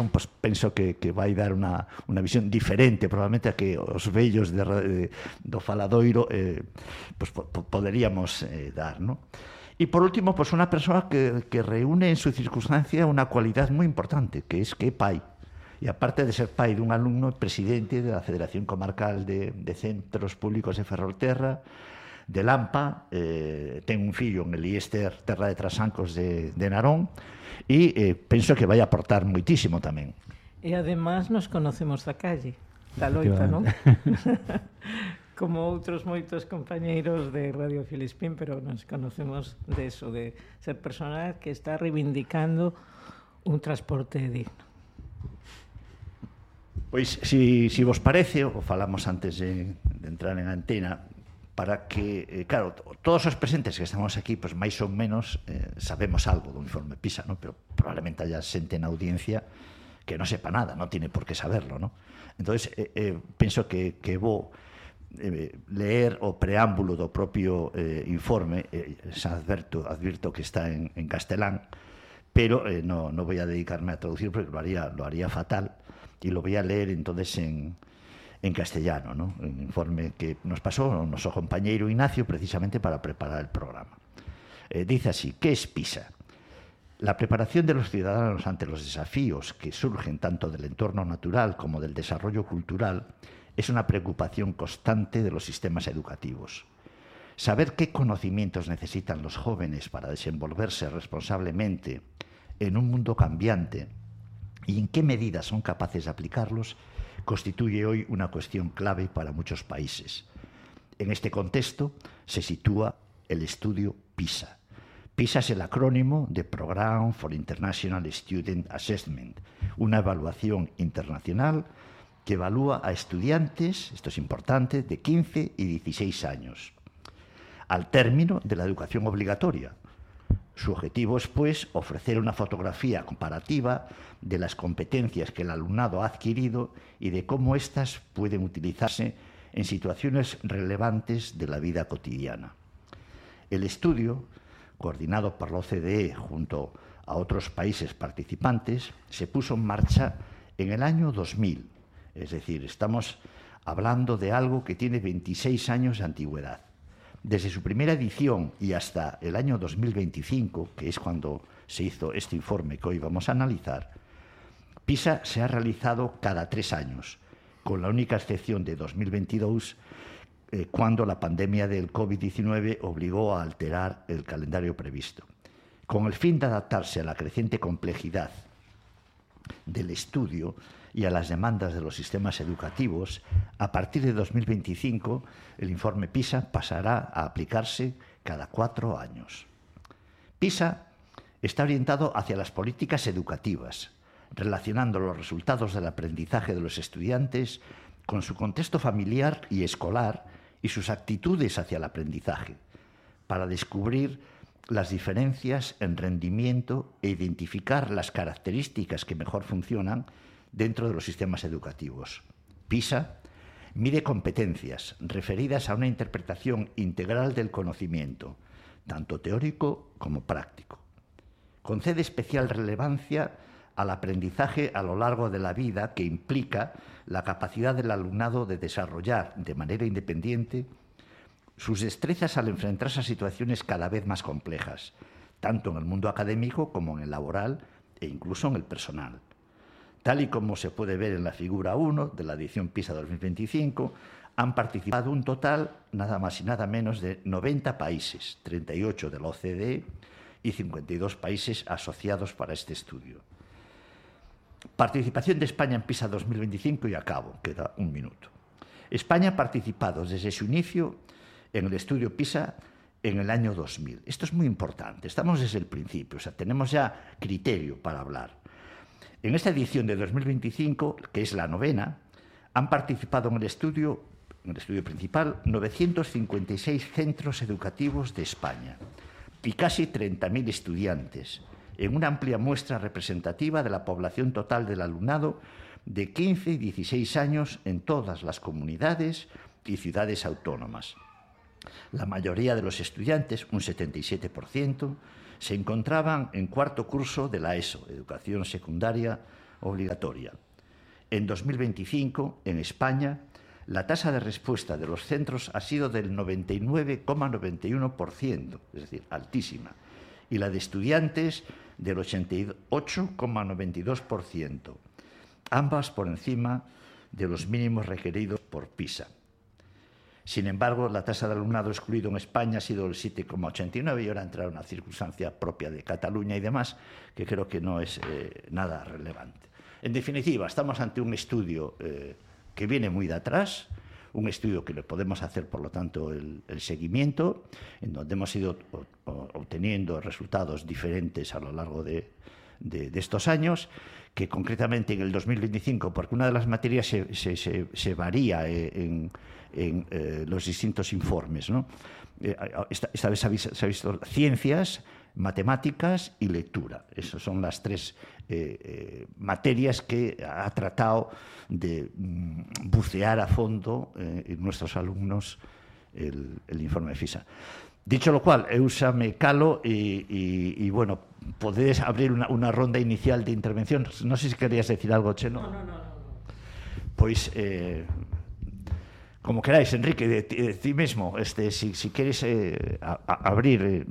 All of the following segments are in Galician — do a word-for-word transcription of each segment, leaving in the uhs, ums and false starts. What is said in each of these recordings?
visión, pues penso que, que vai dar unha, unha visión diferente probablemente a que os vellos de, de, do faladoiro eh, pues, po, poderíamos eh, dar, ¿no? Y por último, pues una persona que, que reúne en su circunstancia una cualidad muy importante, que es que é pai. E aparte de ser pai dun alumno, presidente da Federación Comarcal de, de Centros Públicos de Ferrolterra, de Lampa, eh, ten un fillo en Eliéster, terra de Trasancos de, de Narón, e eh, penso que vai aportar moitísimo tamén. E además nos conocemos da calle, da loita, non? Como outros moitos compañeiros de Radio Filispín, pero nos conocemos de eso, de ser personal que está reivindicando un transporte digno. Pois, si, si vos parece, o falamos antes de, de entrar en antena, para que, eh, claro, todos os presentes que estamos aquí, pues máis ou menos eh, sabemos algo do informe PISA, ¿no? Pero probablemente haya xente na audiencia que non sepa nada, non tiene por qué saberlo, ¿no? Entonces, eh, eh, penso que, que vou eh, leer o preámbulo do propio eh, informe, eh, xa adverto, advirto que está en, en castelán, pero eh, no, no voy a dedicarme a traducir porque lo haría, lo haría fatal, y lo voy a leer entonces en, en castellano, ¿no? Un informe que nos pasó nuestro compañero Ignacio precisamente para preparar el programa. Eh, dice así: ¿qué es PISA? La preparación de los ciudadanos ante los desafíos que surgen tanto del entorno natural como del desarrollo cultural es una preocupación constante de los sistemas educativos. Saber qué conocimientos necesitan los jóvenes para desenvolverse responsablemente en un mundo cambiante y en qué medida son capaces de aplicarlos constituye hoy una cuestión clave para muchos países. En este contexto se sitúa el estudio PISA. PISA es el acrónimo de Program for International Student Assessment, una evaluación internacional que evalúa a estudiantes, esto es importante, de quince y dieciséis años, al término de la educación obligatoria. Su objetivo es, pues, ofrecer una fotografía comparativa de las competencias que el alumnado ha adquirido y de cómo éstas pueden utilizarse en situaciones relevantes de la vida cotidiana. El estudio, coordinado por la O C D E junto a otros países participantes, se puso en marcha en el año dos mil. Es decir, estamos hablando de algo que tiene veintiséis años de antigüedad. Desde su primera edición y hasta el año dos mil veinticinco, que es cuando se hizo este informe que hoy vamos a analizar, PISA se ha realizado cada tres años, con la única excepción de dos mil veintidós, eh, cuando la pandemia del COVID diecinueve obligó a alterar el calendario previsto. Con el fin de adaptarse a la creciente complejidad del estudio y a las demandas de los sistemas educativos, a partir de dos mil veinticinco el informe PISA pasará a aplicarse cada cuatro años. PISA está orientado hacia las políticas educativas, relacionando los resultados del aprendizaje de los estudiantes con su contexto familiar y escolar y sus actitudes hacia el aprendizaje, para descubrir las diferencias en rendimiento e identificar las características que mejor funcionan dentro de los sistemas educativos. PISA mide competencias referidas a una interpretación integral del conocimiento, tanto teórico como práctico. Concede especial relevancia al aprendizaje a lo largo de la vida, que implica la capacidad del alumnado de desarrollar de manera independiente sus destrezas al enfrentarse a situaciones cada vez más complejas, tanto en el mundo académico como en el laboral e incluso en el personal. Tal y como se puede ver en la figura uno de la edición PISA dos mil veinticinco, han participado un total, nada más y nada menos, de noventa países, treinta y ocho de la O C D E y cincuenta y dos países asociados para este estudio. Participación de España en PISA dos mil veinticinco y acabo, queda un minuto. España ha participado desde su inicio en el estudio PISA en el año dos mil. Esto es muy importante, estamos desde el principio, o sea, tenemos ya criterio para hablar. En esta edición de dos mil veinticinco, que es la novena, han participado en el estudio, en el estudio principal, novecientos cincuenta y seis centros educativos de España y casi treinta mil estudiantes, en una amplia muestra representativa de la población total del alumnado de quince y dieciséis años en todas las comunidades y ciudades autónomas. La mayoría de los estudiantes, un setenta y siete por ciento, se encontraban en cuarto curso de la ESO, Educación Secundaria obligatoria. En dos mil veinticinco, en España, la tasa de respuesta de los centros ha sido del noventa y nueve coma noventa y uno por ciento, es decir, altísima, y la de estudiantes del ochenta y ocho coma noventa y dos por ciento, ambas por encima de los mínimos requeridos por PISA. Sin embargo, la tasa de alumnado excluido en España ha sido el siete coma ochenta y nueve y ahora entra una circunstancia propia de Cataluña y demás, que creo que no es eh, nada relevante. En definitiva, estamos ante un estudio eh, que viene muy de atrás, un estudio que le podemos hacer, por lo tanto, el, el seguimiento, en donde hemos ido obteniendo resultados diferentes a lo largo de, de, de estos años, que concretamente en el dos mil veinticinco, porque una de las materias se, se, se, se varía en, en eh, los distintos informes, ¿no? Eh, esta, esta vez se ha, se ha visto ciencias, matemáticas y lectura. Esas son las tres eh, eh, materias que ha tratado de mm, bucear a fondo eh, en nuestros alumnos el, el informe de FISA. Dicho lo cual, eu xa me calo e, e, e bueno, podedes abrir una, una ronda inicial de intervención. Non sei se querías decir algo, Cheno. No, no, no. no. Pois, eh, como queráis, Enrique, de, de ti mesmo, este, si, si queres eh, a, a abrir... Eh,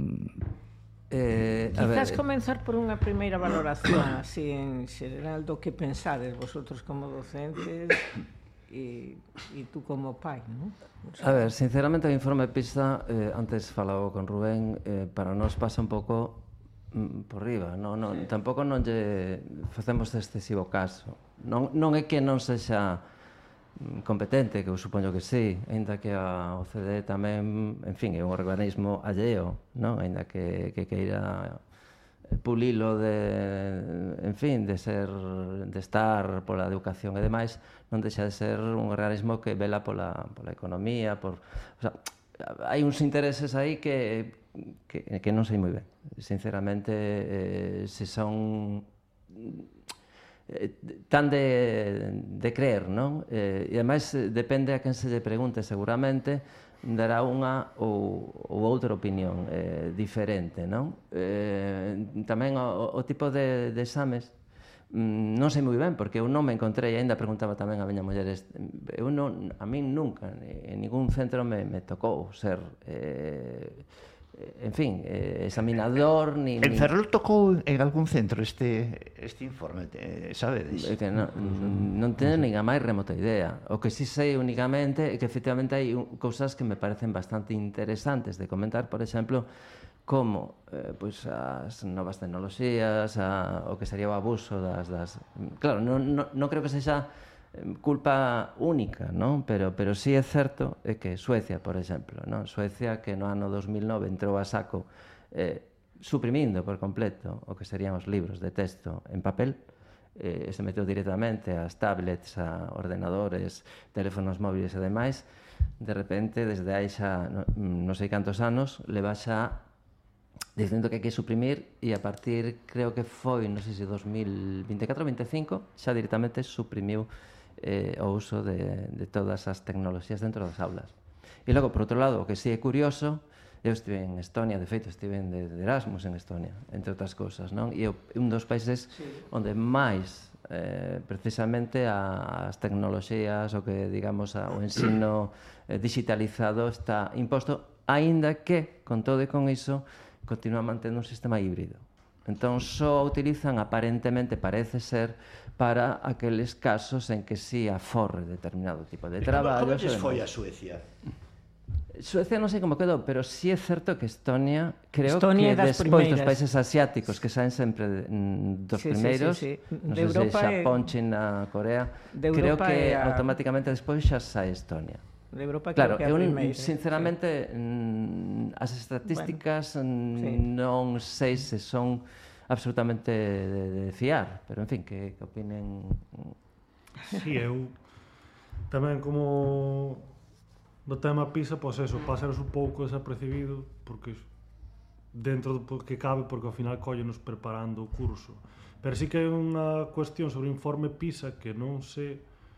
Eh, Quizás ver, comenzar por unha primeira valoración así en xeral do que pensades vosotros como docentes e, e tú como pai, non? O sea, a ver, sinceramente o informe PISA, eh, antes falaba con Rubén, eh, para nós pasa un pouco mm, por riba, non, non, sí. Tampouco non lle facemos excesivo caso, non, non é que non sexa competente, que eu supoño que sí, aínda que a O C D E tamén, en fin, é un organismo alleo, non? Aínda que, que queira pulilo de, en fin, de ser, de estar pola educación e demais, non deixa de ser un organismo que vela pola, pola economía, por, o sea, hai uns intereses aí que, que, que non sei moi ben. Sinceramente, eh, se son tan de, de creer, non? Eh, e ademais depende a quen se lle pregunte, seguramente dará unha ou, ou outra opinión eh, diferente, non? Eh, tamén o, o tipo de, de exames mm, non sei moi ben, porque eu non me encontrei, ainda preguntaba tamén a miña muller, eu non, a min nunca en ningún centro me, me tocou ser eh, en fin, eh, examinador ni, En Ferrol tocou en algún centro este, este informe, sabedes? É que non, non teño nin a máis remota idea. O que si sei únicamente é que efectivamente hai cousas que me parecen bastante interesantes de comentar, por exemplo, como eh, pois as novas tecnoloxías, a, o que sería o abuso das... das... Claro, non, non, non creo que sexa culpa única, non? Pero, pero sí é certo é que Suecia, por exemplo, non? Suecia que no ano dos mil nove entrou a saco eh, suprimindo por completo o que serían os libros de texto en papel, eh, se meteu directamente ás tablets, a ordenadores, teléfonos móviles e demais. De repente, desde hai xa non no sei cantos anos, leva xa dicindo que hai que suprimir e a partir, creo que foi, non sei se dos mil veinticuatro ou veinticinco, xa directamente suprimiu eh, o uso de, de todas as tecnoloxías dentro das aulas. E logo, por outro lado, o que sí é curioso, eu estive en Estonia, de feito, estive de, de Erasmus en Estonia, entre outras cousas, non? E é un dos países sí. onde máis eh, precisamente a, as tecnoloxías, o que, digamos, a, o ensino eh, digitalizado está imposto, aínda que, con todo e con iso, continúa mantendo un sistema híbrido. Entón, só utilizan, aparentemente, parece ser, para aqueles casos en que sí aforre determinado tipo de traballo. Como lles foi a Suecia? Suecia non sei como quedou, pero sí é certo que Estonia, creo Estonia que despois dos países asiáticos, que saen sempre dos sí, primeiros, sí, sí, sí. non sei se Xapón, China, Corea, creo que a... automáticamente despois xa sae Estonia. De Europa, claro, creo que eu, primeira, sinceramente, sí. as estatísticas bueno, sí. non sei se son absolutamente de, de fiar, pero en fin, que, que opinen. Si, sí, eu tamén como do tema PISA, pois eso, pasaros un pouco desapercibido, porque dentro do que cabe, porque ao final collenos preparando o curso. Pero sí que hai unha cuestión sobre o informe PISA que non sei,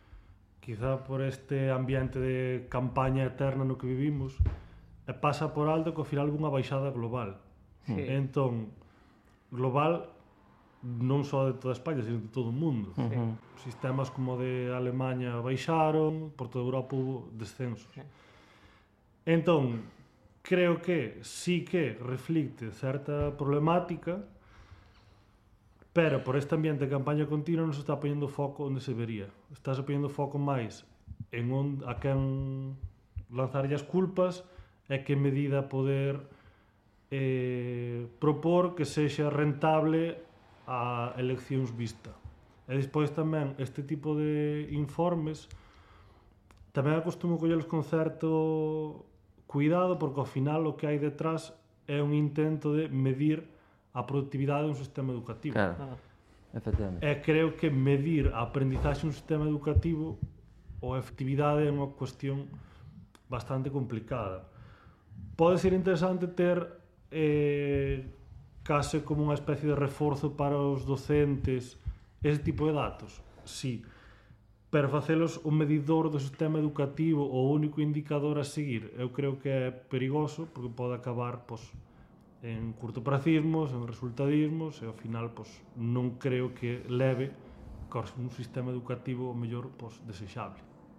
quizá por este ambiente de campaña eterna no que vivimos, e pasa por alto que ao final hai unha baixada global. Sí. Entón, global non só de toda España, sino de todo o mundo. Uh-huh. Sistemas como de Alemanha baixaron, por toda Europa hubo descensos. Sí. Entón, creo que sí que reflicte certa problemática, pero por este ambiente de campaña continua non se está poñendo foco onde se vería. Está se poñendo foco máis en onde, a quen lanzarlle as culpas e que medida poder eh, propor que sexa rentable a eleccións vista. E despois tamén este tipo de informes tamén acostumo collelos con certo cuidado, porque ao final o que hai detrás é un intento de medir a productividade dun sistema educativo. Claro, Ah. efectivamente. E creo que medir a aprendizaxe dun sistema educativo ou a efectividade é unha cuestión bastante complicada. Pode ser interesante ter eh, case como unha especie de reforzo para os docentes ese tipo de datos, sí, pero facelos o medidor do sistema educativo o único indicador a seguir, eu creo que é perigoso, porque pode acabar pois, en curtopracismos, en resultadismos, e ao final pois, non creo que leve a un sistema educativo o mellor pois, desexable.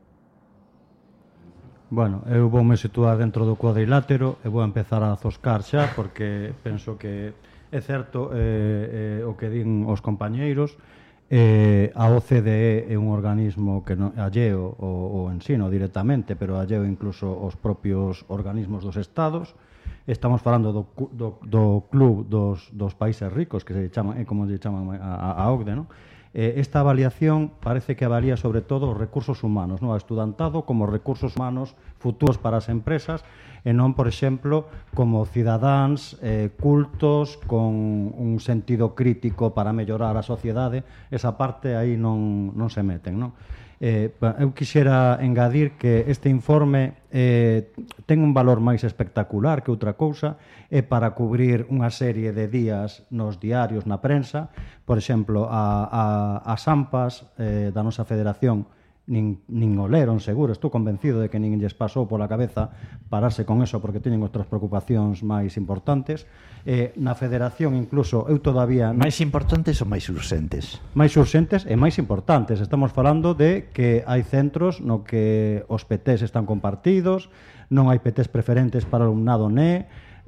Bueno, eu voume situar dentro do cuadrilátero e vou empezar a zoscar xa, porque penso que é certo eh, eh, o que din os compañeiros. Eh, a O C D E é un organismo que non alleo o, o ensino directamente, pero alleo incluso os propios organismos dos estados. Estamos falando do, do, do club dos, dos países ricos, que se chaman, é como se chaman a, a O C D E, non? Eh, esta avaliación parece que avalía sobre todo os recursos humanos, non? O estudantado como recursos humanos futuros para as empresas, e non, por exemplo, como cidadáns eh, cultos con un sentido crítico para mellorar a sociedade. Esa parte aí non, non se meten, non? Eh, eu quixera engadir que este informe eh, ten un valor máis espectacular que outra cousa, é para cubrir unha serie de días nos diarios, na prensa. Por exemplo, a, a, as AMPAs eh, da nosa federación nin, nin o leron, seguro, estou convencido de que nin lles pasou pola cabeza pararse con eso, porque teñen outras preocupacións máis importantes. Eh, na federación incluso eu todavía... Máis importantes ou máis urxentes? Máis urxentes e máis importantes. Estamos falando de que hai centros no que os P Ts están compartidos, non hai P Ts preferentes para o alumnado N E,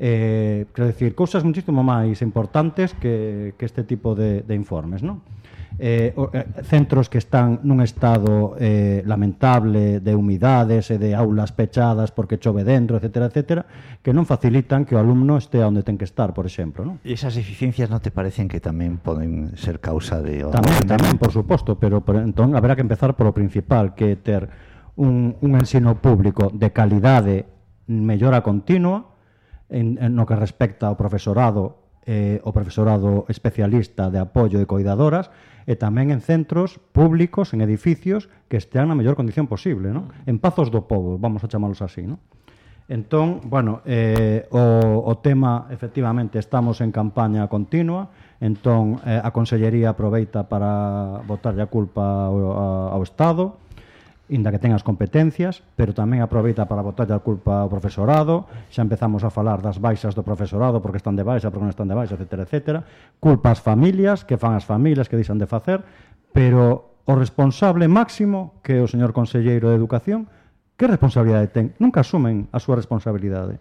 eh, quero dicir, cousas muchísimo máis importantes que, que este tipo de, de informes, non? Eh, centros que están nun estado eh, lamentable de humidades e de aulas pechadas porque chove dentro, etcétera, etcétera, que non facilitan que o alumno estea onde ten que estar, por exemplo, non? E esas deficiencias non te parecen que tamén poden ser causa de... Tamén, tamén, por suposto, pero por, entón haberá que empezar polo principal, que é ter un, un ensino público de calidade, mellora continua, en, en no que respecta ao profesorado, eh, o profesorado especialista de apoio e coidadoras, e tamén en centros públicos, en edificios que estean na mellor condición posible, non? En pazos do povo, vamos a chamalos así, non? Entón, bueno, eh, o, o tema, efectivamente, estamos en campaña continua, entón eh, a Consellería aproveita para botarlle a culpa ao, ao Estado, inda que ten as competencias, pero tamén aproveita para botarlle a culpa ao profesorado. Xa empezamos a falar das baixas do profesorado, porque están de baixa, porque non están de baixa, etcétera, etcétera. Culpa ás familias, que fan as familias, que deixan de facer, pero o responsable máximo, que é o señor Conselleiro de Educación, que responsabilidade ten? Nunca asumen a súa responsabilidade.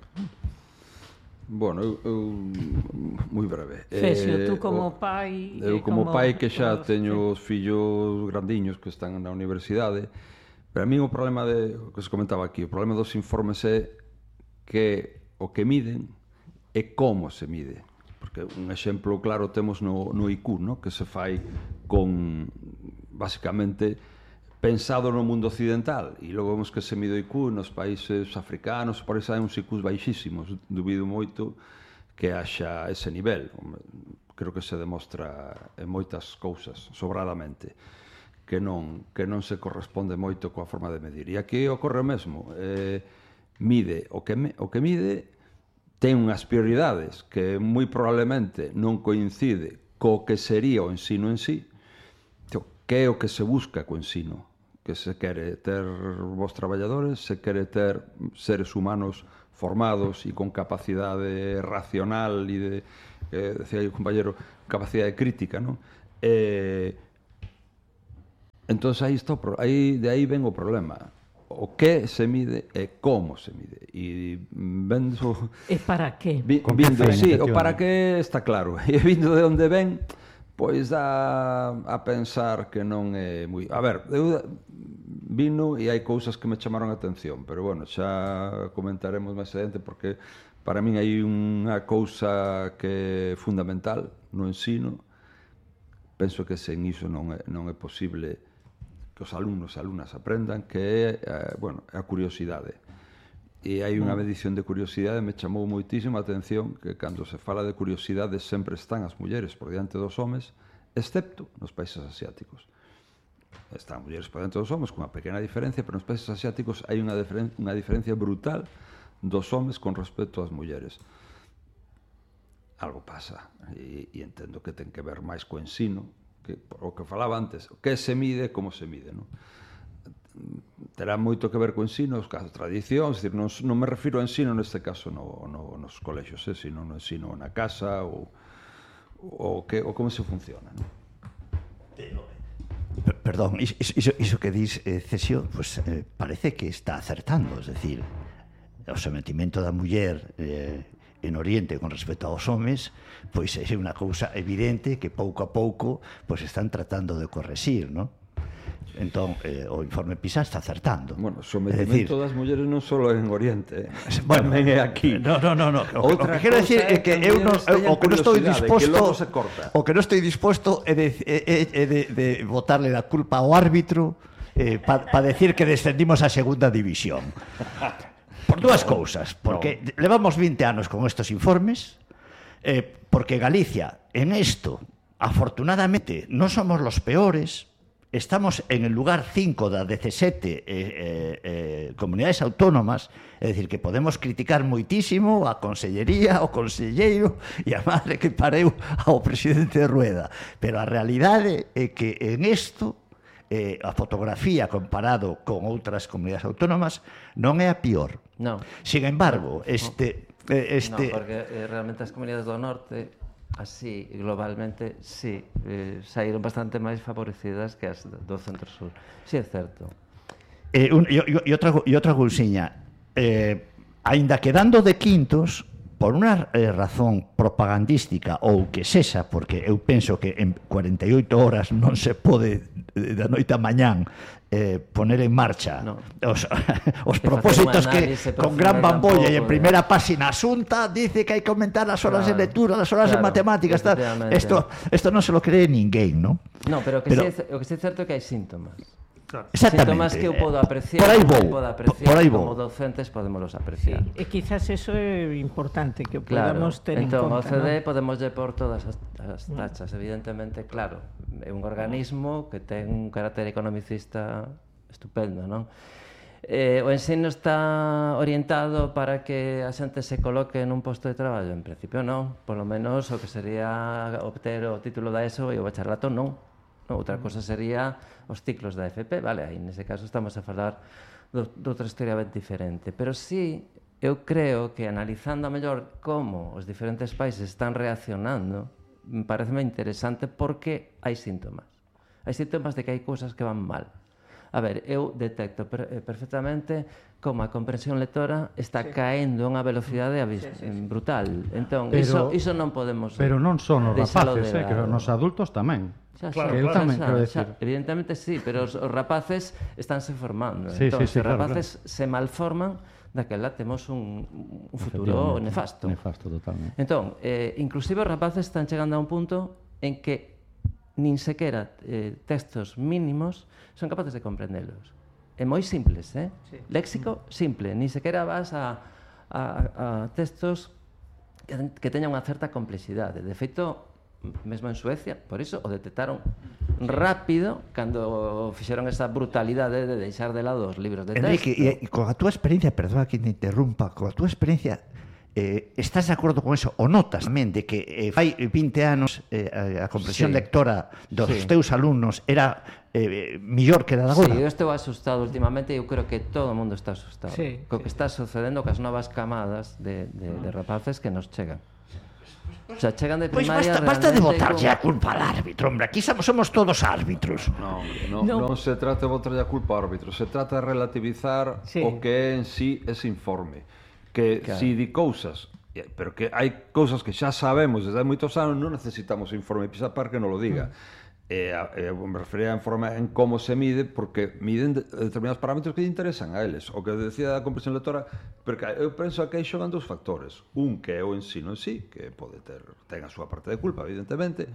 Bueno, eu, eu moi breve. Fesio, eh, tú como o, pai... Eu como, como pai que xa todos, teño os fillos grandiños que están na universidade, pero a mí o problema de, o que se comentaba aquí, o problema dos informes é que o que miden é como se mide. Porque un exemplo claro temos no, no I Q, no? Que se fai con, basicamente, pensado no mundo occidental, e logo vemos que se mide o I Q nos países africanos, por eso hai uns I Qs baixísimos. Dubido moito que haxa ese nivel. Creo que se demostra en moitas cousas, sobradamente, que non, que non se corresponde moito coa forma de medir. E aquí ocorre o mesmo. Eh, mide o que, me, o que mide ten unhas prioridades que moi probablemente non coincide co que sería o ensino en sí, que é o que se busca co ensino, que se quere ter vos traballadores, se quere ter seres humanos formados e con capacidade racional e de, eh, decía o compañero, capacidade crítica, non? Eh, entón, aí está, aí, de aí ven o problema. O que se mide e como se mide. E vendo... E para que? Vi, vindo, sí, o para que está claro. E vindo de onde ven, pois dá a pensar que non é moi... A ver, eu vino e hai cousas que me chamaron a atención, pero bueno, xa comentaremos máis adiante porque para min hai unha cousa que é fundamental no ensino. Penso que sen iso non é, non é posible que os alumnos e alumnas aprendan, que é, eh, bueno, a curiosidade. E hai unha medición de curiosidade, me chamou moitísimo a atención que cando se fala de curiosidade sempre están as mulleres por diante dos homes, excepto nos países asiáticos. Están mulleres por diante dos homes, con unha pequena diferencia, pero nos países asiáticos hai unha, diferen unha diferencia brutal dos homes con respecto ás mulleres. Algo pasa, e, e entendo que ten que ver máis co ensino, que, o que falaba antes, o que se mide, como se mide, non? Terá moito que ver co ensino, os casos, tradicións, decir, non, non me refiro ao ensino neste caso no, no, nos colexios, eh, sino no ensino na casa ou, ou, que, ou como se funciona, non? Perdón, iso, iso que dis, eh, Cesio, pues, eh, parece que está acertando, es decir, o sometimento da muller eh, en Oriente con respecto aos homes, pois é unha cousa evidente que pouco a pouco pois están tratando de correxir, non? Entón, eh, o informe PISA está acertando. Bueno, o sometimento decir, das mulleres non só en Oriente, eh? Bueno, tamén é aquí. No, no, no, no. O, o que quero decir é que eu non, o que non estou disposto, o que non estou disposto é de, é, é de, de botarle la culpa ao árbitro eh, para pa decir que descendimos a segunda división. Por dúas cousas, porque no. levamos vinte anos con estos informes, eh, porque Galicia, en esto, afortunadamente, non somos los peores, estamos en el lugar cinco da dezasete eh, eh, eh, comunidades autónomas, é dicir, que podemos criticar moitísimo a consellería, ao conselleiro e a madre que pareu ao presidente de Rueda, pero a realidade é que en isto eh, a fotografía comparado con outras comunidades autónomas non é a pior. No. Sin embargo, este... Eh, este... No, porque eh, realmente as comunidades do norte, así, globalmente, sí, eh, saíron bastante máis favorecidas que as do centro-sur. Sí, é certo. Eh, un, e, e, outra, e outra cousiña, eh, aínda quedando de quintos, por unha eh, razón propagandística ou que sexa, porque eu penso que en cuarenta e oito horas non se pode da noite a mañán eh, poner en marcha no. os, os propósitos que con gran bambolla e en primeira páxina asunta dice que hai que aumentar as horas claro, de lectura, as horas claro, de matemáticas, isto isto non se lo cree ninguén, ¿no? No, pero, que pero sí, o que sí é certo é que hai síntomas. Claro. Exactamente. Síntomas que eu podo apreciar, por aí vou, podo apreciar por aí como docentes podemos apreciar. Sí, e quizás eso é importante que podamos claro. ter entón, en conta. Entón, o C D ¿no? podemos lle por todas as, as tachas, mm. evidentemente, claro, é un organismo que ten un carácter economicista estupendo, non? Eh, o ensino está orientado para que a xente se coloque nun posto de traballo? En principio non, polo menos o que sería obter o título da ESO e o bacharelato non. No, outra cosa sería os ciclos da F P, vale, aí nese caso estamos a falar de outra historia ben diferente, pero sí, eu creo que analizando a mellor como os diferentes países están reaccionando, me parece interesante porque hai síntomas. Hai síntomas de que hai cousas que van mal. A ver, eu detecto per perfectamente como a comprensión lectora está sí. caendo a unha velocidade sí, sí, sí. brutal. Entón, pero, iso, iso non podemos... Pero non son os rapaces, eh, que nos adultos tamén. Xa, claro, xa, que eu xa, tamén xa, quero decir. Xa, evidentemente sí, pero os, os rapaces estánse formando. Sí, entón, sí, sí, os rapaces claro, claro. se malforman, daquela temos un, un futuro nefasto. Nefasto, totalmente. Entón, eh, inclusive os rapaces están chegando a un punto en que nin sequera eh, textos mínimos son capaces de comprendelos. É moi simples, eh? Sí. Léxico simple, nin sequera vas a, a, a textos que, que teñan unha certa complexidade. De feito, mesmo en Suecia, por iso o detectaron rápido cando fixeron esa brutalidade de deixar de lado os libros de texto. Enrique, e, e con a túa experiencia, perdona que te interrumpa, con a túa experiencia, eh, estás de acordo con eso? O notas tamén de que eh, fai vinte anos eh, a comprensión sí. lectora dos sí. teus alumnos era eh, millor que da agora? Sí, eu estou asustado últimamente e eu creo que todo o mundo está asustado sí, co sí. que está sucedendo cas novas camadas de, de, de rapaces que nos chegan. O sea, chegan de Pois primaria basta, basta de realmente botarlle con- a culpa al árbitro, hombre. Aquí somos, somos todos árbitros. No, no, No. non se trata de botarlle a culpa ao árbitro, se trata de relativizar Sí. o que é en sí ese informe. Que Claro. si di cousas, eh, pero que hai cousas que xa sabemos desde hai moitos anos, non necesitamos informe PISA para que non lo diga. E, a, e me refería a informe en como se mide, porque miden de, determinados parámetros que lle interesan a eles. O que decía a comprensión lectora, porque eu penso que aí xogan dous factores. Un que é o ensino en sí, que pode ter ten a súa parte de culpa, evidentemente,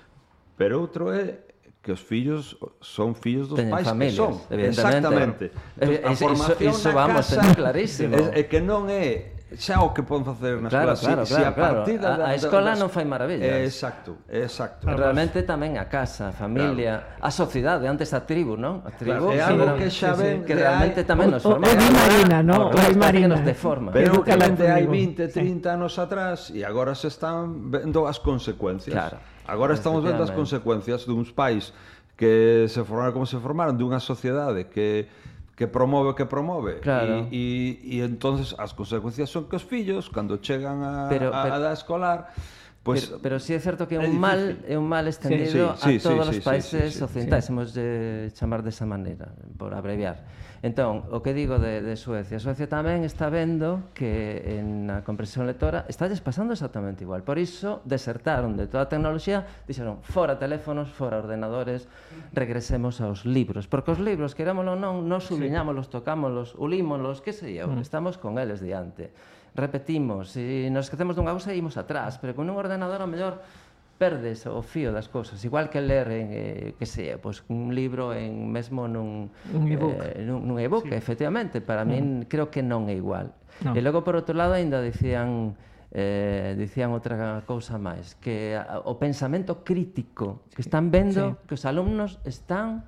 pero outro é que os fillos son fillos dos Teñen pais familias, que son. evidentemente. Exactamente. Eh, Entón, a iso- formación iso na vamos, casa teño clarísimo. É, é que non é xa o que poden facer na Claro, escola. claro, si, si claro, a claro. partida A- da- a da- escola das- non fai maravillas. É, exacto, é exacto. Realmente tamén a casa, a familia, a sociedade, antes a tribu, non? A tribu, Claro, é sí, algo era- que xa ven que de realmente hai- tamén nos O- o forma. di Marina, ¿no? Ahora, O di parece Marina. que nos deforma. Pero Educa que la vende hai tribu. vinte, trinta anos atrás e agora se están vendo as consecuencias. Claro. Agora estamos vendo as Efectivamente. consecuencias duns pais que se formaron como se formaron, dunha sociedade que que promove o que promove. Claro. E, e, e entonces as consecuencias son que os fillos, cando chegan a, Pero- a, pero- a da escolar, pues, pero, pero sí é certo que é é un mal, difícil. é un mal extendido Sí, sí, a todos sí, os sí, países sí, sí, sí. occidentais, hemos de chamar desa maneira, por abreviar. Entón, o que digo de, de Suecia, Suecia tamén está vendo que en a comprensión lectora estalles pasando exactamente igual. Por iso desertaron de toda a tecnoloxía, dixeron fora teléfonos, fora ordenadores, regresemos aos libros, porque os libros, querámoslo ou non, nos subliñámolos, tocámolos, ulímolos, que sei eu, estamos con eles diante. Repetimos, e nos esquecemos dunha cousa e imos atrás, pero con un ordenador ao mellor perdes o fío das cousas, igual que ler en, eh, que sei, pois un libro en mesmo nun Un ebook. eh, nun, nun ebook, sí. Efectivamente, para min creo que non é igual. No. E logo por outro lado aínda dicían eh, dicían outra cousa máis, que a, o pensamento crítico, que están vendo Sí. que os alumnos están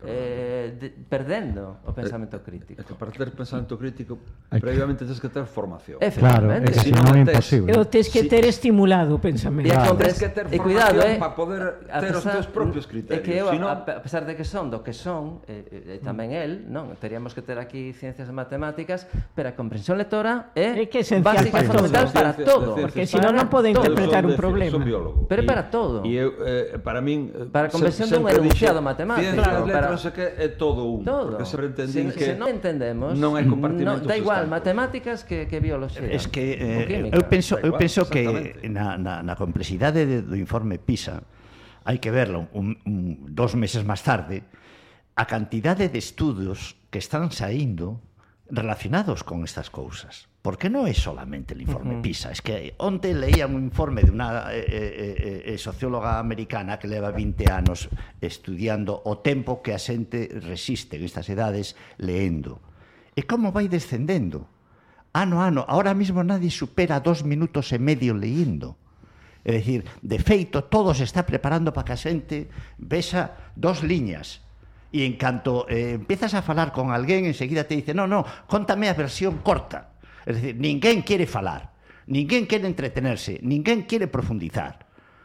eh, de, perdendo o pensamento crítico. é que para ter pensamento crítico, Hai que- previamente tens que ter formación. Claro, é Efectivamente. que Si si non non é tes- imposible. Eu tes que ter estimulado o pensamento. E a Claro. compres- Tens que ter e cuidado, formación eh, para poder a ter os pesar- teus propios criterios. É que eu, Si non- a, a pesar de que son do que son, eh, eh, tamén el, non, teríamos que ter aquí ciencias e matemáticas, pero a comprensión lectora é, É que é esencial básica para e fundamental todo. para Ciencias- todo. de Porque ciencias si non, non pode Todo. interpretar un Son de- problema. son biólogo. Pero E- para todo. E eu, eh, para min... eh, Para a conversión se- dun sempre enunciado dixen, matemático. Ciencias, Claro, letras, para- non sei que, é todo un. Todo. Porque sempre entendín se, que se non entendemos, non hai compartimentos no, da igual estancos. matemáticas que, que bioloxía. Es que ou eh, química. eu penso, Da eu igual, penso que exactamente. na, na, na complexidade de, do informe PISA hai que verlo un, un, dos meses máis tarde, a cantidade de estudos que están saindo relacionados con estas cousas. Porque non é solamente el informe uh -huh. PISA, es que onte leía un informe de unha eh, eh, eh, socióloga americana que leva vinte anos estudiando o tempo que a xente resiste en estas edades leendo. E como vai descendendo? Ano a ano, ahora mismo nadie supera dos minutos e medio leyendo. É dicir, de feito, todo se está preparando para que a xente vexa dos liñas. E en canto eh, empiezas a falar con alguén, enseguida te dice, no, no, contame a versión corta. É dicir, ninguén quere falar, ninguén quere entretenerse, ninguén quere profundizar.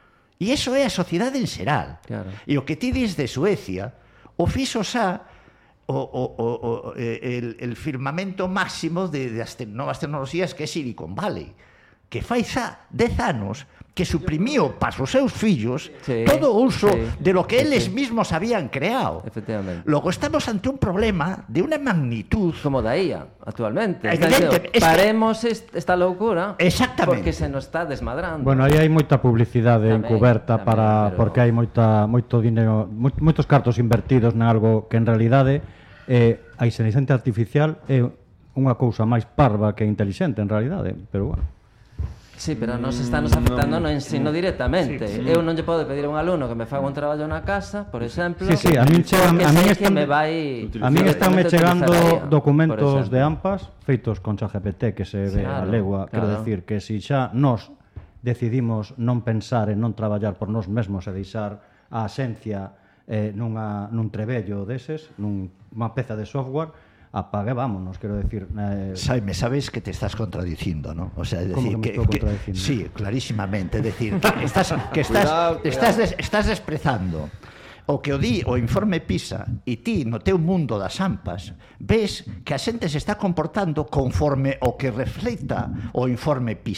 E iso é a sociedade en xeral. Claro. E o que ti dis de Suecia, o fixo xa o, o, o, o, el, el firmamento máximo de, das te, novas tecnoloxías que é Silicon Valley, que fai xa dez anos que suprimiu para os seus fillos Sí, todo o uso sí, de lo que sí, eles sí. mismos habían creado. Efectivamente. Logo estamos ante un problema de unha magnitud. Como da I A, actualmente. Evidente, Está dicindo, es que- paremos est esta loucura Exactamente. porque se nos está desmadrando. Bueno, aí hai moita publicidade Tamén, encuberta tamén, para pero- porque hai moita moito dinero, mo- moitos cartos invertidos en algo que en realidade eh, a inteligencia artificial é unha cousa máis parva que intelixente en realidade, pero bueno. Sí, pero nos está nos afectando no ensino directamente. Sí, sí. Eu non lle podo pedir a un alumno que me faga un traballo na casa, por exemplo. Sí, sí, a min chegan, porque a min sei están que me vai a min estánme directamente chegando utilizar a I A, documentos por de exemplo. AMPAs feitos con ChatGPT que se ve a Claro, legua, quero claro. decir que si xa nós decidimos non pensar e non traballar por nós mesmos e deixar a axencia eh, nunha, nun trebello deses, nunha peza de software, apague, vámonos, quero decir... Eh, Saime, sabes que te estás contradicindo, ¿no? O sea, es decir, ¿Cómo que me que, estou que- contradicindo? sí, clarísimamente, es decir, que estás que estás Cuidado, estás cuidado. des, estás desprezando o que o di o informe PISA e ti no teu mundo das AMPAs ves que a xente se está comportando conforme o que refleita o informe PISA.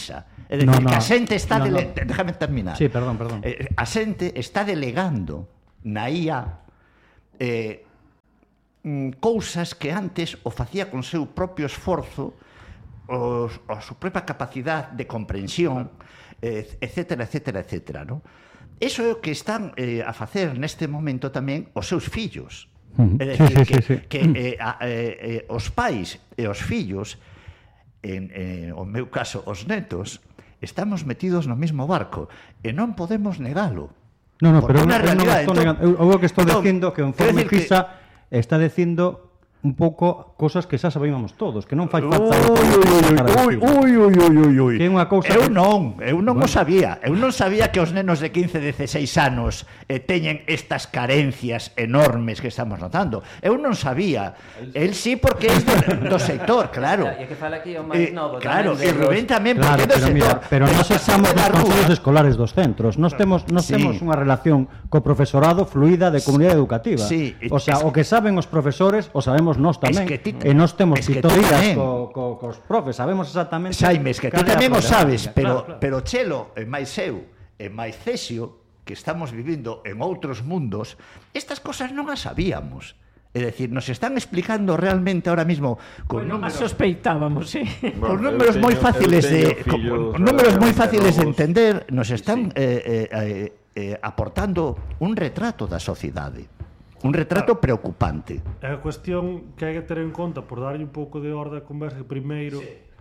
É dicir, No, no. que a xente está... No, no. Dele... Déjame terminar. Sí, perdón, perdón. Eh, a xente está delegando na I A eh, mm, cousas que antes o facía con seu propio esforzo, os, a súa propia capacidade de comprensión, eh, etcétera, etcétera, etcétera, ¿no? Eso é o que están eh, a facer neste momento tamén os seus fillos. Uh-huh. É Sí, dicir, sí, que, sí, sí. que eh, a, eh, eh, os pais e os fillos, en, en o meu caso, os netos, estamos metidos no mesmo barco e non podemos negalo. No, no, Porque pero unha eu non realidade, estou entón- negando. Eu, eu o que estou entón, dicindo que o quero informe decir que- PISA está dicindo un pouco cosas que xa sabíamos todos, que non fai falta Ui, ui, para ui, dicirlo. ui, ui, ui, ui, ui. Que é unha cousa Eu que- non, eu non Bueno. o sabía. Eu non sabía que os nenos de quince, dieciséis anos eh, teñen estas carencias enormes que estamos notando. Eu non sabía. El sí, porque é do, do sector, claro. E que fala aquí o máis Eh, novo claro, tamén e de Rubén los- tamén, Claro, porque é do pero sector. mira, pero nós a estamos xente nos da rúa- consellos escolares dos centros. Nós temos nós Sí. temos unha relación co profesorado fluida de comunidade educativa. Sí, O sea, es- o que saben os profesores, o sabemos nós tamén. que ti- e nós temos es que ti pitorías tamén. co, co, cos profes, sabemos exactamente. Xaime, es que ti cal é a tamén o problemática. sabes, pero, Claro, claro. pero Chelo, e máis eu, e máis Cesio, que estamos vivindo en outros mundos, estas cosas non as sabíamos. É dicir, nos están explicando realmente ahora mismo con Bueno, números, sospeitábamos, sí. con Bueno, números eu moi teño- fáciles eu de teño con, fillos con números moi relativamente fáciles de novos. entender, nos están Sí. eh, eh, eh, eh, aportando un retrato da sociedade. Un retrato preocupante. É a cuestión que hai que ter en conta, por darlle un pouco de orde á conversa, que primeiro,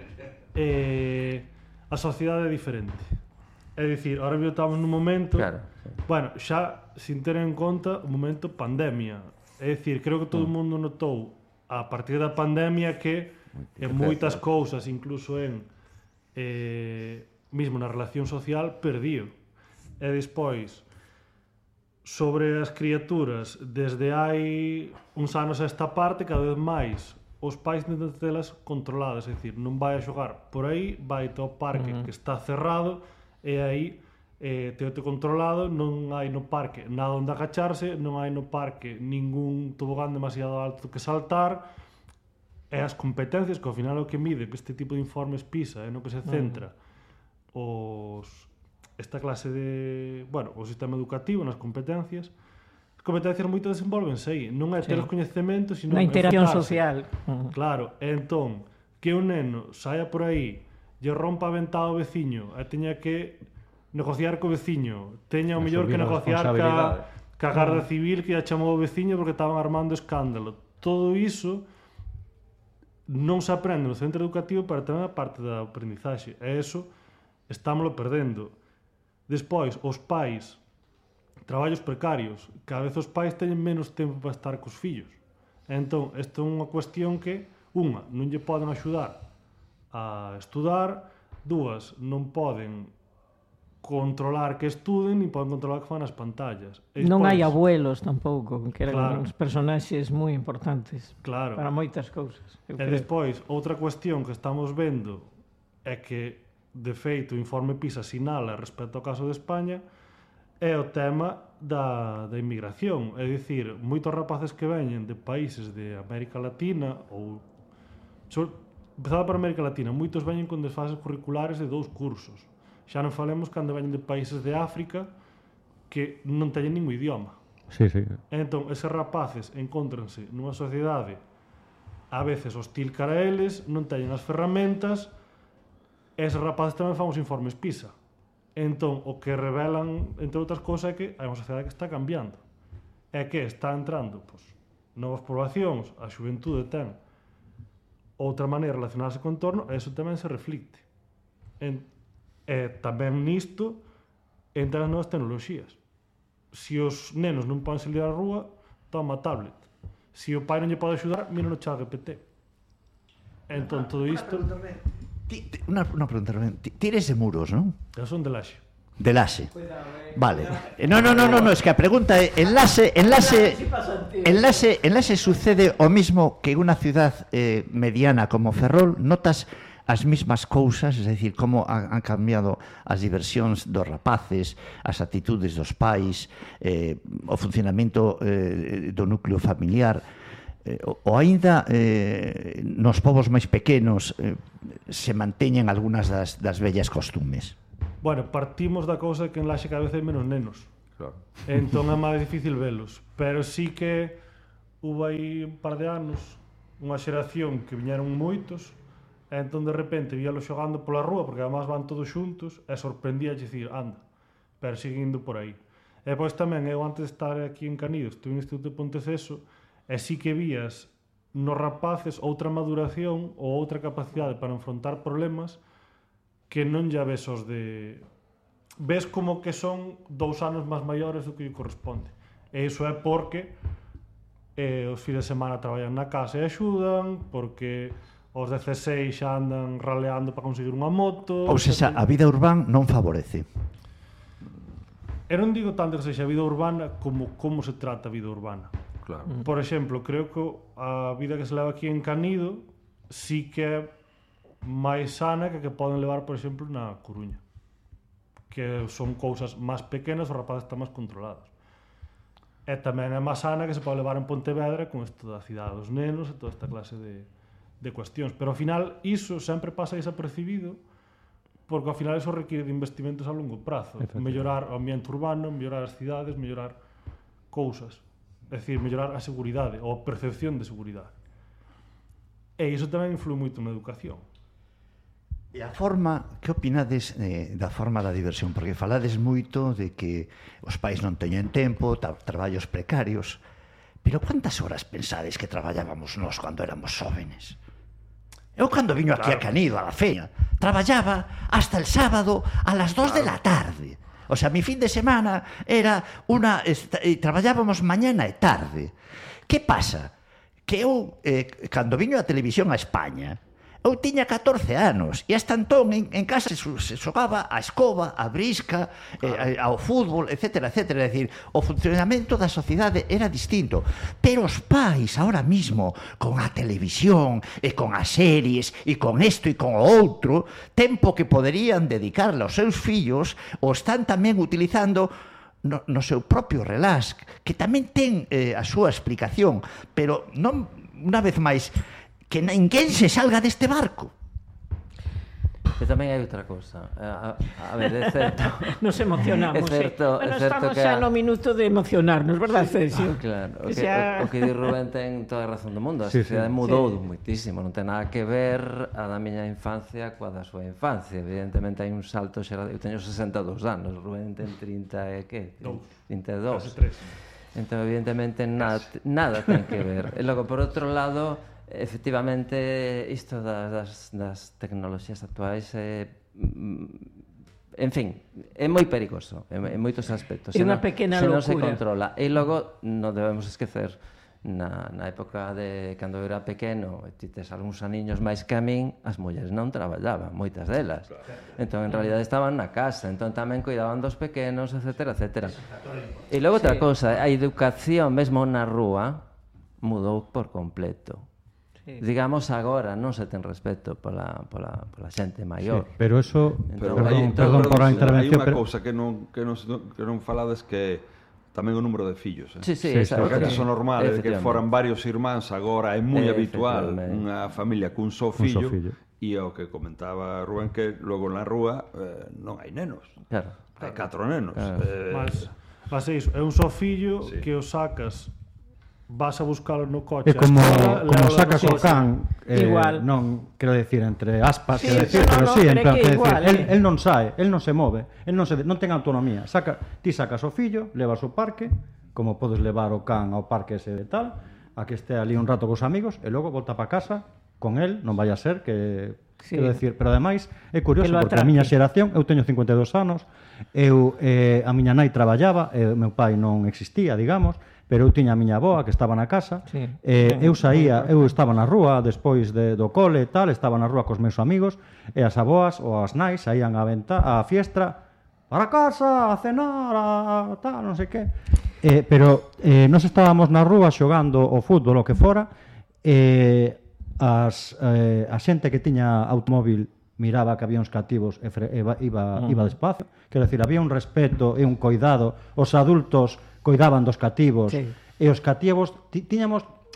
eh, a sociedade é diferente. É dicir, ahora mesmo estamos nun momento, Claro, sí. bueno, xa sin ter en conta o momento pandemia. É dicir, creo que todo o mundo notou a partir da pandemia que en moitas cousas, incluso en eh, mismo na relación social, perdiu. E despois, sobre as criaturas, desde hai uns anos a esta parte, cada vez máis os pais intentan telas controladas, é dicir, non vai a xogar por aí, vai ao parque uh -huh. que está cerrado e aí eh, teote controlado, non hai no parque nada onde agacharse, non hai no parque ningún tobogán demasiado alto que saltar, e as competencias que ao final o que mide que este tipo de informes PISA é no que se centra uh -huh. os esta clase de, bueno, o sistema educativo nas competencias. As competencias moito desenvolvense aí, non é ter Sí. os coñecementos, sino Na interacción enfocarse. social. Uh. Claro, e entón, que un neno saia por aí, lle rompa a ventá ao veciño, e teña que negociar co veciño, teña o mellor que Asumir a negociar ca, responsabilidade. ca Garda Civil que lle chamou o veciño porque estaban armando escándalo. Todo iso non se aprende no centro educativo para tamén a parte da aprendizaxe. E iso estámoslo perdendo. Despois, os pais, traballos precarios, cada vez os pais teñen menos tempo para estar cos fillos. Entón, isto é unha cuestión que, unha, non lle poden axudar a estudar, dúas, non poden controlar que estuden, nin poden controlar que fan nas pantallas. E Non hai despois- abuelos tampouco, que eran Claro. uns personaxes moi importantes Claro. para moitas cousas. Eu E creo. despois, outra cuestión que estamos vendo é que, de feito, o informe PISA sinala respecto ao caso de España é o tema da, da inmigración. É dicir, moitos rapaces que veñen de países de América Latina ou... Sobre, empezado por América Latina, moitos veñen con desfases curriculares de dous cursos. Xa non falemos cando veñen de países de África que non teñen ningún idioma. Sí, sí. Entón, eses rapaces encóntranse nunha sociedade a veces hostil cara a eles, non teñen as ferramentas, e eses rapaces tamén fan os informes PISA. Entón, o que revelan, entre outras cousas, é que hai unha sociedade que está cambiando. É que está entrando pois, novas poblacións, a xuventude ten outra maneira de relacionarse co entorno, e iso tamén se reflicte. En, e tamén nisto entran as novas tecnoloxías. Se os nenos non poden salir á rúa, toma a tablet. Se o pai non lle pode axudar, mira no chat G P T. Entón, todo isto... Ti, ti, una, una pregunta, Rubén. Ti, ti eres de Muros, non? Eu son de Laxe. De Laxe. Vale. Eh, No, no, no, no, no, es que a pregunta é enlace, enlace, enlace, enlace sucede o mismo que en unha ciudad eh, mediana como Ferrol, notas as mismas cousas, es decir, como han, han cambiado as diversións dos rapaces, as actitudes dos pais, eh, o funcionamento eh, do núcleo familiar. eh, o aínda eh, nos povos máis pequenos eh, se manteñen algunhas das, das vellas costumes? Bueno, partimos da cousa que en Laxe cada vez hai menos nenos. Claro. Entón é máis difícil velos. Pero sí que hubo aí un par de anos unha xeración que viñeron moitos e entón de repente víalos xogando pola rúa porque además van todos xuntos e sorprendía dicir, anda, pero siguen indo por aí. E pois tamén, eu antes de estar aquí en Canido, estuve no Instituto de Ponteceso e sí que vías nos rapaces outra maduración ou outra capacidade para enfrontar problemas que non ya ves os de... Ves como que son dous anos máis maiores do que lle corresponde. E iso é porque eh, os fins de semana traballan na casa e axudan, porque os dezaseis xa andan raleando para conseguir unha moto... Ou seja, a vida urbana non favorece. Eu non digo tanto que sexa vida urbana como como se trata a vida urbana. Claro. Por exemplo, creo que a vida que se leva aquí en Canido sí que é máis sana que que poden levar, por exemplo, na Coruña. Que son cousas máis pequenas, os rapaces están máis controlados. E tamén é máis sana que se pode levar en Pontevedra con isto da cidade dos nenos e toda esta clase de, de cuestións. Pero ao final iso sempre pasa desapercibido porque ao final iso requiere de investimentos a longo prazo. Mellorar o ambiente urbano, mellorar as cidades, mellorar cousas. É dicir, mellorar a seguridade ou a percepción de seguridade. E iso tamén influi moito na educación. E a forma, que opinades eh, da forma da diversión? Porque falades moito de que os pais non teñen tempo, tra traballos precarios, pero quantas horas pensades que traballábamos nós cando éramos xóvenes? Eu cando viño aquí claro. a Canido, a la feña, traballaba hasta el sábado a las dos claro. de la tarde. O sea, mi fin de semana era una... E traballábamos mañana e tarde. Que pasa? Que eu, eh, cando viño a televisión a España, eu tiña catorce anos e hasta entón en, en casa se, se xogaba a escoba, a brisca, claro. eh, ao fútbol, etcétera, etcétera. É dicir, o funcionamento da sociedade era distinto. Pero os pais, ahora mismo, con a televisión e con as series e con isto e con o outro, tempo que poderían dedicarle aos seus fillos, o están tamén utilizando no, no seu propio relax, que tamén ten eh, a súa explicación, pero non, unha vez máis, que ninguén se salga deste barco. E tamén hai outra cousa. A, a ver, é certo. Nos emocionamos, é certo, sí. Bueno, é certo estamos que xa a... no minuto de emocionarnos, verdad, Cesio? Ah, claro. O que, xa... o, o que di Rubén ten toda a razón do mundo. A sí, sociedade sí. mudou sí. moitísimo. Non ten nada que ver a da miña infancia coa da súa infancia. Evidentemente hai un salto xeral. Eu teño sesenta e dous anos, Rubén ten trinta e que? trinta e dous. Entón, evidentemente, nada, nada ten que ver. E logo, por outro lado, efectivamente, isto das, das tecnoloxías actuais é... En fin, é moi perigoso en, en moitos aspectos. É unha pequena locura. Se non se controla. E logo, non debemos esquecer, na, na época de cando eu era pequeno, e ti tes algúns aniños máis que a min, as mulleres non traballaban, moitas delas. Entón, en realidad, estaban na casa, entón tamén cuidaban dos pequenos, etcétera, etcétera. E logo outra cousa, a educación mesmo na rúa mudou por completo. Sí. Digamos agora non se ten respeto pola, pola, pola xente maior. Sí, pero eso, pero perdón, hay, perdón, perdón por a intervención, hai unha pero... cousa que non, que, non, que non falades que tamén o número de fillos, eh? Sí, sí, sí, esa, porque okay. antes o normal é que foran varios irmáns, agora é moi habitual unha familia cun só fillo, fillo. E o que comentaba Rubén que logo na rúa eh, non hai nenos. Claro. Hai catro nenos. Claro. Eh, Mas, mas é iso, é un só fillo sí. que o sacas, vas a buscalo no coche. É como, escola, como sacas o can, eh, igual. Non, quero decir, entre aspas, Sí, quero decir, no, pero no, sí, pero en é plan, que quero igual, decir, el, eh. el non sae, el non se move, el non, se, non ten autonomía. Saca, ti sacas o fillo, levas o parque, como podes levar o can ao parque ese de tal, a que este ali un rato cos amigos, e logo volta para casa con el, non vai a ser que... Sí. Quero decir, pero ademais é curioso porque a miña xeración, eu teño cincuenta e dous anos, eu eh, a miña nai traballaba, e o meu pai non existía, digamos, pero eu tiña a miña avoa que estaba na casa, sí. eh, eu saía, eu estaba na rúa despois de, do cole e tal, estaba na rúa cos meus amigos, e as avoas ou as nais saían a venta, a fiestra, para casa, a cenar, a tal, non sei que. Eh, pero eh, nos estábamos na rúa xogando o fútbol o que fora, e as, eh, a xente que tiña automóvil miraba que había uns cativos e fre, iba, iba, iba despacio. Quero decir, había un respeto e un coidado. Os adultos coidaban dos cativos, sí. E os cativos ti, tiñamos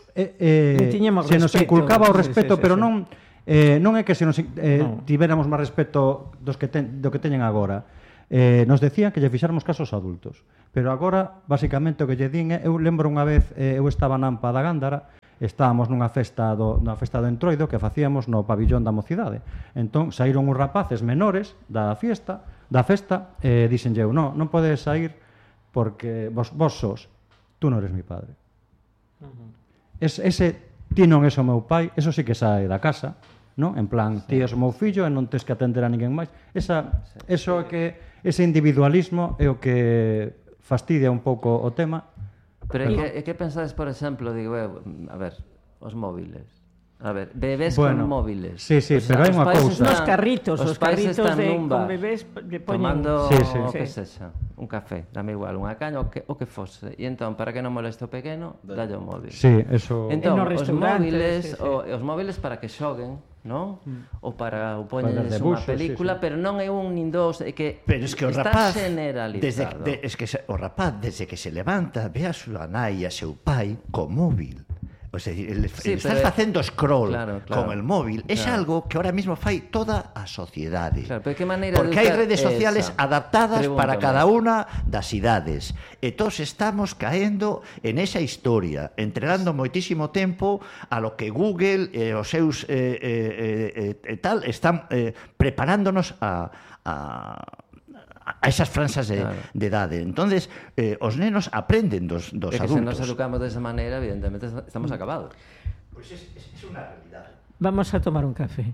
eh, eh, tiñamos se nos respeto, inculcaba o sí, respeto, sí, sí, pero sí. non eh, non é que se nos eh, No. tivéramos máis respeto dos que ten, do que teñen agora. Eh, nos decían que lle fixáramos caso aos adultos, pero agora, basicamente, o que lle din é, eu lembro unha vez, eh, eu estaba na Ampa da Gándara, estábamos nunha festa do, nunha festa do Entroido que facíamos no pabillón da mocidade. Entón, saíron uns rapaces menores da fiesta, da festa, e eh, dixenlle eu, non, non podes sair porque vos, vos sos, tú non eres mi padre. Es, ese, ti non és o meu pai, eso sí que sae da casa, non? En plan, ti és o meu fillo e non tens que atender a ninguén máis. Esa, eso é que, ese individualismo é o que fastidia un pouco o tema. Pero é que, é que pensades, por exemplo, digo, eu, a ver, os móviles. A ver, bebés Bueno, con móviles. sí, sí, O sea, pero hai os unha pais cousa. están- Nos carritos, os pais carritos están de, nun con bar, bebés lle poñen... tomando Sí, sí. o que Sí. sexa, un café, dame igual, unha caña, o que, o que fose. E entón, para que non moleste o pequeno, dalle o móvil. Sí, eso... Entón, En os nos restaurantes, móviles, sí, sí. o, os móviles para que xoguen, non? Mm. Ou para o Para poñeles ver unha debuxos, película, sí, sí. pero non é un nin dos, é que Pero es que o está rapaz, generalizado. desde, de, es que se, o rapaz, desde que se levanta, ve a súa nai e a seu pai co móvil. O sea, el, Sí, el estás pero- facendo scroll Claro, claro, con el móvil. Es claro. algo que ahora mismo fai toda a sociedade. Claro, pero que maneira de Porque hai educar redes sociales esa? adaptadas para Pregúntame. cada unha das idades. E todos estamos caendo en esa historia, entregando moitísimo tempo a lo que Google e os seus eh, eh, eh, eh, tal están eh, preparándonos a, a a esas franxas de, Claro. de idade. Entonces, eh, os nenos aprenden dos, dos É que se nos adultos. educamos desa maneira, evidentemente estamos acabados. Pues es, es, es una realidad. Vamos a tomar un café.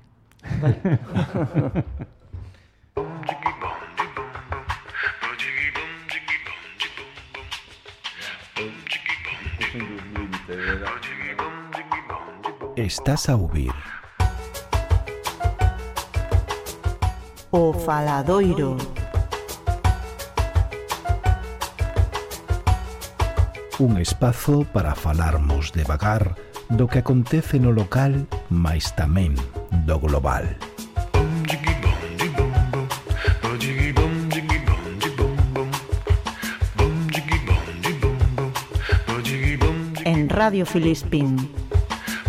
Estás a ouvir O Faladoiro. un espazo para falarmos devagar do que acontece no local, mais tamén do global. En Radio Filispín.